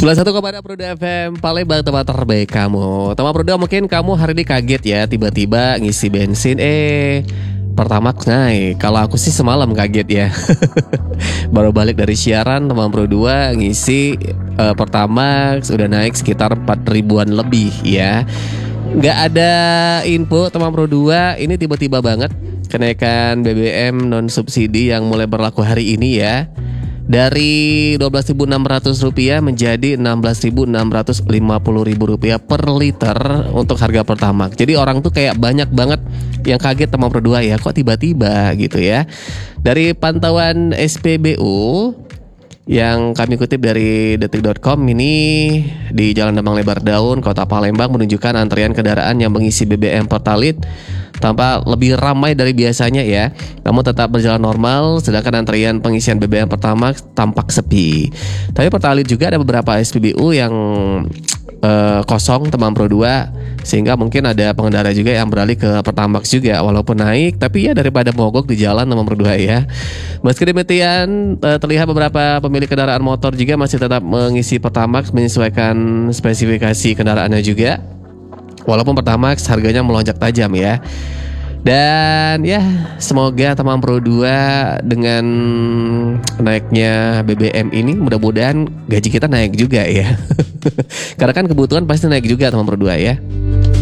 91,6 Pro FM Palembang, tempat terbaik kamu. Teman Pro, mungkin kamu hari ini kaget ya, tiba-tiba ngisi bensin Pertamax naik. Kalau aku sih semalam kaget ya. Baru balik dari siaran teman Pro 2 ngisi Pertamax udah naik sekitar 4 ribuan lebih ya. Nggak ada info teman Pro 2, ini tiba-tiba banget kenaikan BBM non subsidi yang mulai berlaku hari ini ya. Dari Rp12.600 menjadi Rp16.650 per liter untuk harga Pertamax. Jadi orang tuh kayak banyak banget yang kaget teman Pro 2 ya, kok tiba-tiba gitu ya. Dari pantauan SPBU yang kami kutip dari detik.com ini, di Jalan Demang Lebar Daun, Kota Palembang menunjukkan antrian kendaraan yang mengisi BBM Pertalite tampak lebih ramai dari biasanya ya. Namun tetap berjalan normal, sedangkan antrian pengisian BBM Pertamax tampak sepi. Tapi Pertalite juga ada beberapa SPBU yang kosong teman Pro 2, sehingga mungkin ada pengendara juga yang beralih ke Pertamax juga. Walaupun naik, tapi ya daripada mogok di jalan teman Pro 2 ya. Meski demikian, terlihat beberapa pemilik kendaraan motor juga masih tetap mengisi Pertamax menyesuaikan spesifikasi kendaraannya juga. Walaupun Pertamax harganya melonjak tajam ya. Dan ya, semoga teman Pro 2 dengan naiknya BBM ini mudah-mudahan gaji kita naik juga ya. Karena kan kebutuhan pasti naik juga teman Pro 2 ya.